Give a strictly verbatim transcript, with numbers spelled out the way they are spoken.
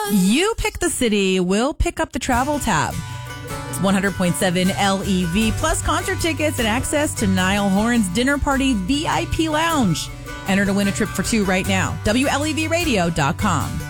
You pick the city, we'll pick up the travel tab. It's one hundred point seven L E V, plus concert tickets and access to Niall Horan's dinner party V I P lounge. Enter to win a trip for two right now. W L E V radio dot com.